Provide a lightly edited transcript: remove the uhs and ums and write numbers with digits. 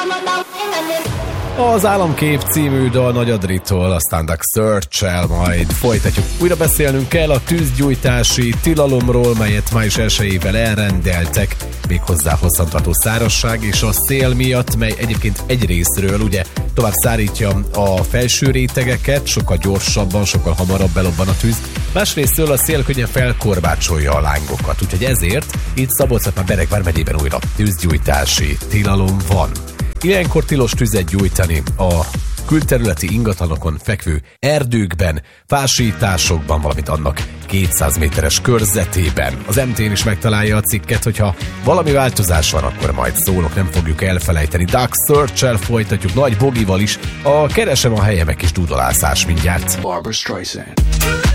Az Államkép című dal Nagy Adritól, aztán Duck Search-el majd folytatjuk. Újra beszélnünk kell a tűzgyújtási tilalomról, melyet május 1-ével elrendeltek, méghozzá hosszantartó szárazság és a szél miatt, mely egyébként egy részről ugye tovább szárítja a felső rétegeket, sokkal gyorsabban, sokkal hamarabb belobban a tűz. Másrésztől a szél könnyen felkorbácsolja a lángokat, úgyhogy ezért itt Szabolcs-Szatmár-Bereg vármegyében újra tűzgyújtási tilalom van. Ilyenkor tilos tüzet gyújtani a külterületi ingatlanokon fekvő erdőkben, fásításokban, valamint annak 200 méteres körzetében. Az MT-n is megtalálja a cikket, hogyha valami változás van, akkor majd szólok, nem fogjuk elfelejteni. Duck Search-el folytatjuk Nagy Bogival is, a Keresem a helyemek is dúdolászás mindjárt. Barbra Streisand.